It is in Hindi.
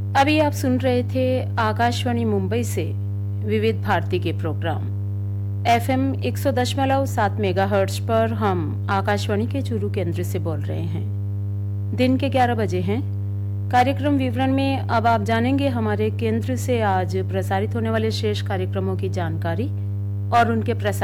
अभी आप सुन रहे थे आकाशवाणी मुंबई से विविध भारती के प्रोग्राम। एफएम 100.7 मेगाहर्ट्ज पर हम आकाशवाणी के चूरू केंद्र से बोल रहे हैं। दिन के 11 बजे हैं। कार्यक्रम विवरण में अब आप जानेंगे हमारे केंद्र से आज प्रसारित होने वाले शेष कार्यक्रमों की जानकारी और उनके प्रसारण